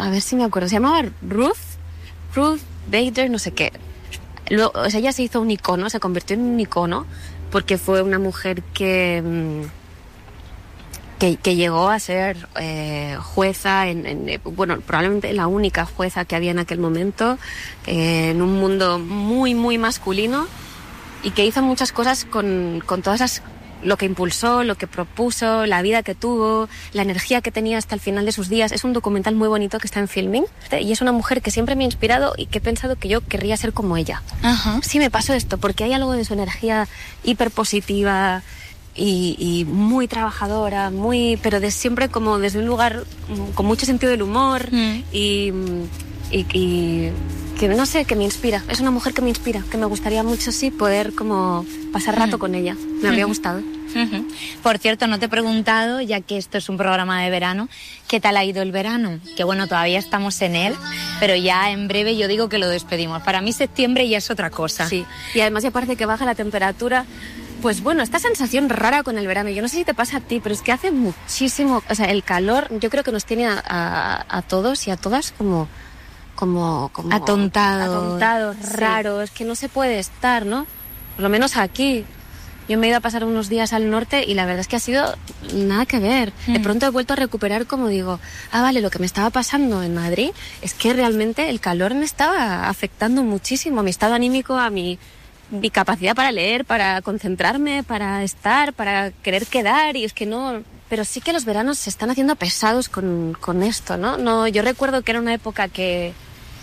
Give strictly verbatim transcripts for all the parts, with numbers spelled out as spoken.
A ver si me acuerdo. Se llamaba Ruth, Ruth Bader, no sé qué. Luego, o sea, ella se hizo un icono, se convirtió en un icono, porque fue una mujer que, que, que llegó a ser eh, jueza, en, en, bueno, probablemente la única jueza que había en aquel momento, eh, en un mundo muy, muy masculino, y que hizo muchas cosas con, con todas esas... lo que impulsó, lo que propuso, la vida que tuvo, la energía que tenía hasta el final de sus días. Es un documental muy bonito que está en Filming, y es una mujer que siempre me ha inspirado y que he pensado que yo querría ser como ella. Ajá. Sí, me pasó esto, porque hay algo de su energía hiperpositiva y, y muy trabajadora, muy, pero de siempre como desde un lugar con mucho sentido del humor mm. y, y, y que no sé, que me inspira. Es una mujer que me inspira, que me gustaría mucho, sí, poder como pasar rato mm. con ella. Me habría uh-huh. gustado. Uh-huh. Por cierto, no te he preguntado, ya que esto es un programa de verano, ¿qué tal ha ido el verano? Que bueno, todavía estamos en él, pero ya en breve yo digo que lo despedimos. Para mí septiembre ya es otra cosa. Sí, y además ya parece que baja la temperatura. Pues bueno, esta sensación rara con el verano, yo no sé si te pasa a ti, pero es que hace muchísimo, o sea, el calor yo creo que nos tiene a, a, a todos y a todas como... Como, como atontados, atontados sí. raros, que no se puede estar, ¿no? Por lo menos aquí. Yo me he ido a pasar unos días al norte y la verdad es que ha sido nada que ver. Mm. De pronto he vuelto a recuperar, como digo, ah, vale, lo que me estaba pasando en Madrid es que realmente el calor me estaba afectando muchísimo a mi estado anímico, a mi, mi capacidad para leer, para concentrarme, para estar, para querer quedar, y es que no... Pero sí que los veranos se están haciendo pesados con, con esto, ¿no? No, yo recuerdo que era una época que...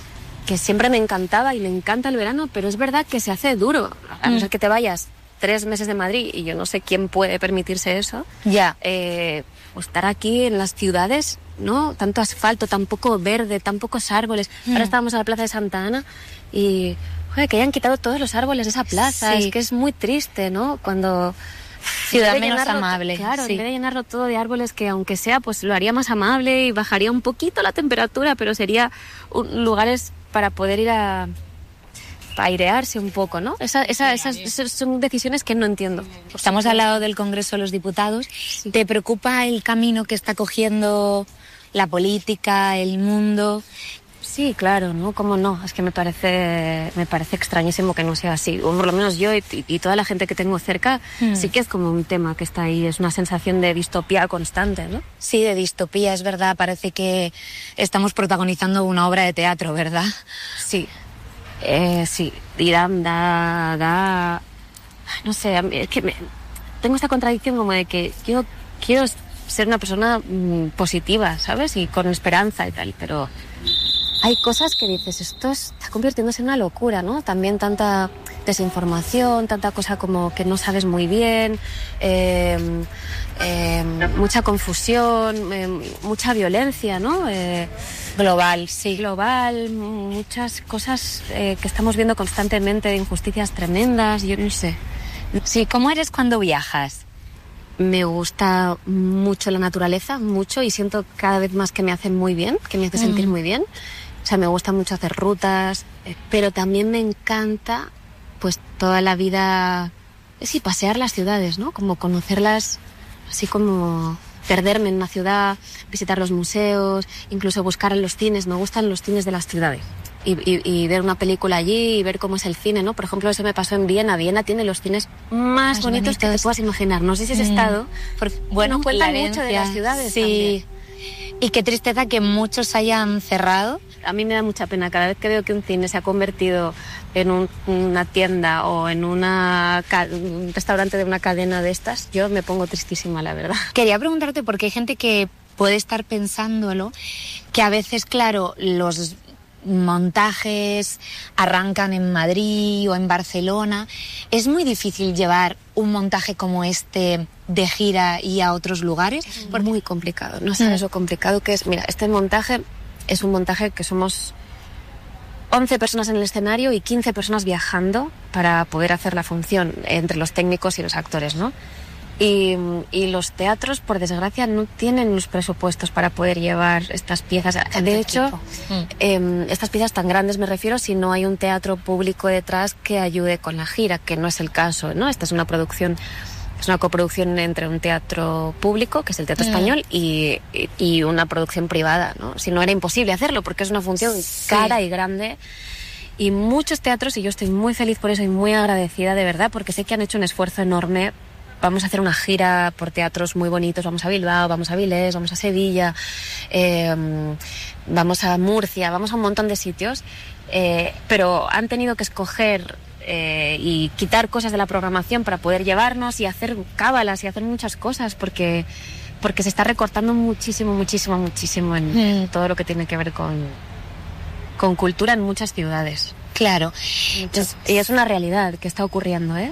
que siempre me encantaba y me encanta el verano, pero es verdad que se hace duro. A no ser que te vayas tres meses de Madrid, y yo no sé quién puede permitirse eso. Ya. Eh, pues estar aquí en las ciudades, ¿no? Tanto asfalto, tan poco verde, tan pocos árboles. Mm. Ahora estábamos en la plaza de Santa Ana y, joder, que hayan quitado todos los árboles de esa plaza. Sí. Es que es muy triste, ¿no? Cuando... Ciudad menos amable. Claro, sí. En vez de llenarlo todo de árboles, que aunque sea, pues lo haría más amable y bajaría un poquito la temperatura, pero sería un, lugares para poder ir a, a airearse un poco, ¿no? Esa, esa, esas, esas son decisiones que no entiendo. Estamos al lado del Congreso de los Diputados. Sí. ¿Te preocupa el camino que está cogiendo la política, el mundo? Sí, claro, ¿no? ¿Cómo no? Es que me parece me parece extrañísimo que no sea así. O por lo menos yo y, y toda la gente que tengo cerca, mm. sí que es como un tema que está ahí. Es una sensación de distopía constante, ¿no? Sí, de distopía, es verdad. Parece que estamos protagonizando una obra de teatro, ¿verdad? Sí, eh, sí. Y da, da, da... No sé, es que me, tengo esta contradicción como de que yo quiero ser una persona mmm, positiva, ¿sabes? Y con esperanza y tal, pero... Hay cosas que dices, esto está convirtiéndose en una locura, ¿no? También tanta desinformación, tanta cosa como que no sabes muy bien, eh, eh, mucha confusión, eh, mucha violencia, ¿no? Eh, global, sí. Global, muchas cosas eh, que estamos viendo constantemente, de injusticias tremendas, yo no sé. Sí, ¿cómo eres cuando viajas? Me gusta mucho la naturaleza, mucho, y siento cada vez más que me hace muy bien, que me hace sentir mm. muy bien. O sea, me gusta mucho hacer rutas, pero también me encanta, pues, toda la vida, sí, pasear las ciudades, ¿no? Como conocerlas, así como perderme en una ciudad, visitar los museos, incluso buscar en los cines. Me gustan los cines de las ciudades. Y, y, y ver una película allí y ver cómo es el cine, ¿no? Por ejemplo, eso me pasó en Viena. Viena tiene los cines más, más bonitos, bonitos que te puedas imaginar. No sé si has mm. estado, porque, bueno, bueno cuentan mucho de las ciudades. Sí. También. Y qué tristeza que muchos hayan cerrado. A mí me da mucha pena cada vez que veo que un cine se ha convertido en un, una tienda o en una, un restaurante de una cadena de estas. Yo me pongo tristísima, la verdad. Quería preguntarte, porque hay gente que puede estar pensándolo, que a veces, claro, los montajes arrancan en Madrid o en Barcelona. Es muy difícil llevar un montaje como este de gira y a otros lugares. Es muy complicado, no sabes mm. lo complicado que es. Mira, este montaje es un montaje que somos once personas en el escenario y quince personas viajando para poder hacer la función entre los técnicos y los actores, ¿no? Y, y los teatros, por desgracia, no tienen los presupuestos para poder llevar estas piezas. De hecho, mm. eh, estas piezas tan grandes me refiero si no hay un teatro público detrás que ayude con la gira, que no es el caso, ¿no? Esta es una producción es una coproducción entre un teatro público, que es el Teatro mm. Español, y, y, y una producción privada, ¿no? Si no, era imposible hacerlo, porque es una función sí. cara y grande. Y muchos teatros, y yo estoy muy feliz por eso y muy agradecida, de verdad, porque sé que han hecho un esfuerzo enorme. Vamos a hacer una gira por teatros muy bonitos, vamos a Bilbao, vamos a Avilés, vamos a Sevilla, eh, vamos a Murcia, vamos a un montón de sitios, eh, pero han tenido que escoger eh, y quitar cosas de la programación para poder llevarnos y hacer cábalas y hacer muchas cosas, porque, porque se está recortando muchísimo, muchísimo, muchísimo en mm. todo lo que tiene que ver con, con cultura en muchas ciudades. Claro. Entonces, y es una realidad que está ocurriendo, ¿eh?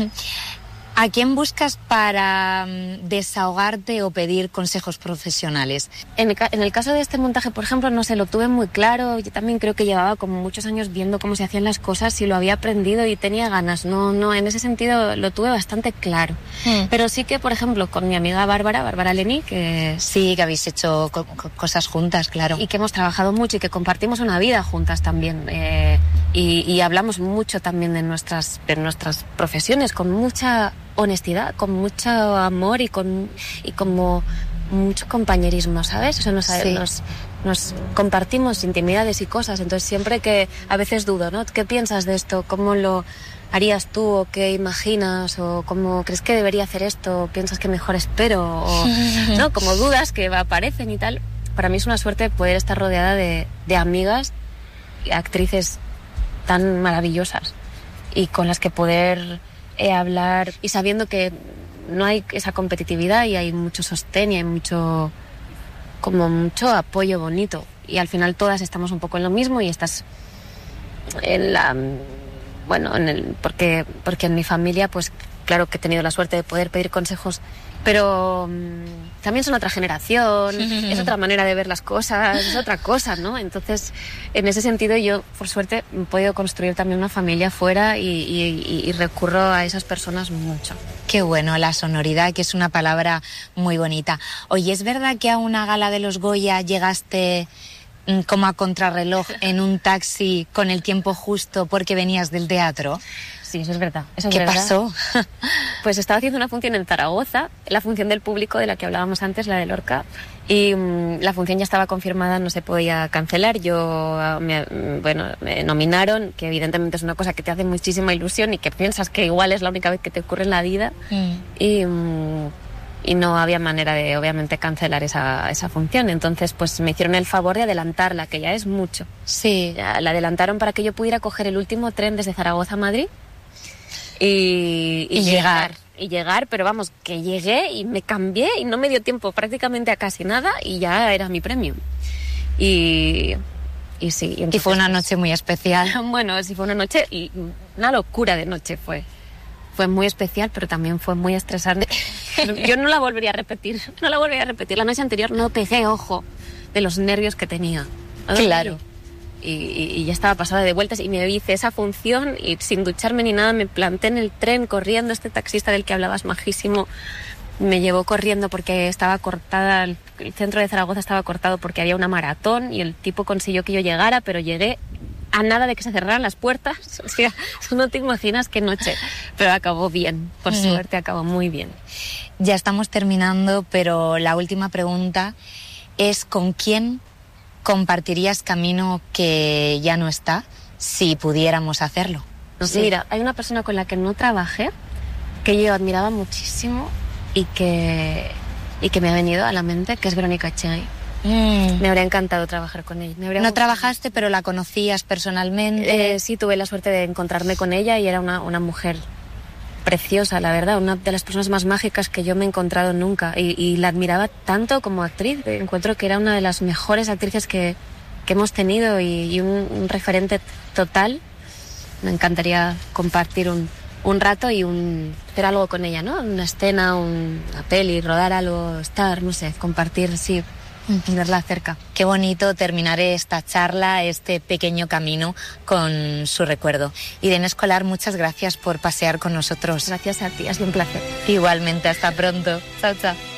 ¿A quién buscas para um, desahogarte o pedir consejos profesionales? En el, en el caso de este montaje, por ejemplo, no sé, lo tuve muy claro. Yo también creo que llevaba como muchos años viendo cómo se hacían las cosas y lo había aprendido y tenía ganas. No, no, en ese sentido lo tuve bastante claro. Mm. Pero sí que, por ejemplo, con mi amiga Bárbara, Bárbara Leni, que... Sí, que habéis hecho co cosas juntas, claro. Y que hemos trabajado mucho y que compartimos una vida juntas también. Eh, y, y hablamos mucho también de nuestras, de nuestras profesiones, con mucha honestidad, con mucho amor y con y como mucho compañerismo, ¿sabes? O sea, nos, sí. nos, nos compartimos intimidades y cosas, entonces siempre que a veces dudo, ¿no? ¿Qué piensas de esto? ¿Cómo lo harías tú? ¿O qué imaginas? ¿O cómo crees que debería hacer esto? ¿O piensas que mejor espero? O, ¿no? Como dudas que aparecen y tal. Para mí es una suerte poder estar rodeada de, de amigas y actrices tan maravillosas y con las que poder Eh, hablar y sabiendo que no hay esa competitividad y hay mucho sostén y hay mucho como mucho apoyo bonito y al final todas estamos un poco en lo mismo y estás en la bueno en el porque porque en mi familia pues claro que he tenido la suerte de poder pedir consejos, pero um, también son otra generación, es otra manera de ver las cosas, es otra cosa, ¿no? Entonces, en ese sentido yo, por suerte, he podido construir también una familia fuera y, y, y recurro a esas personas mucho. Qué bueno, la sonoridad, que es una palabra muy bonita. Oye, ¿es verdad que a una gala de los Goya llegaste como a contrarreloj en un taxi con el tiempo justo porque venías del teatro? Sí, eso es verdad. Eso es ¿Qué verdad. pasó? Pues estaba haciendo una función en Zaragoza, la función del público de la que hablábamos antes, la de Lorca, y um, la función ya estaba confirmada, no se podía cancelar. Yo, me, bueno, me nominaron, que evidentemente es una cosa que te hace muchísima ilusión y que piensas que igual es la única vez que te ocurre en la vida, mm. y... Um, y no había manera de, obviamente, cancelar esa, esa función. Entonces, pues me hicieron el favor de adelantarla, que ya es mucho. Sí. Ya la adelantaron para que yo pudiera coger el último tren desde Zaragoza a Madrid y, y, y llegar. llegar. Y llegar, pero vamos, que llegué y me cambié y no me dio tiempo prácticamente a casi nada y ya era mi premio. Y... Y sí. Y, entonces, y fue una noche muy especial. Bueno, sí, fue una noche, una locura de noche fue. Fue muy especial, pero también fue muy estresante. Yo no la volvería a repetir, no la volvería a repetir. La noche anterior no pegué ojo de los nervios que tenía. Claro. Y, y, y ya estaba pasada de vueltas y me hice esa función y sin ducharme ni nada me planté en el tren corriendo. Este taxista del que hablabas, majísimo, me llevó corriendo porque estaba cortada, el, el centro de Zaragoza estaba cortado porque había una maratón y el tipo consiguió que yo llegara, pero llegué a nada de que se cerraran las puertas. O sea, no te imaginas qué noche. Pero acabó bien, por mm. suerte acabó muy bien. Ya estamos terminando, pero la última pregunta es ¿con quién compartirías camino que ya no está si pudiéramos hacerlo? No sé. Sí. Mira, hay una persona con la que no trabajé, que yo admiraba muchísimo y que, y que me ha venido a la mente, que es Verónica Echegui. Mm. Me habría encantado trabajar con ella. Me habría no gustado. Trabajaste, pero la conocías personalmente. Eh, sí, tuve la suerte de encontrarme con ella y era una, una mujer preciosa, la verdad, una de las personas más mágicas que yo me he encontrado nunca. Y, y la admiraba tanto como actriz. Encuentro que era una de las mejores actrices que, que hemos tenido y, y un, un referente total. Me encantaría compartir un, un rato y un, hacer algo con ella, ¿no? Una escena, un, una peli, rodar algo, estar, no sé, compartir, sí. Y verla cerca. Qué bonito terminar esta charla, este pequeño camino con su recuerdo. Irene Escolar, muchas gracias por pasear con nosotros. Gracias a ti, ha sido un placer. Igualmente, hasta pronto. Chao, chao.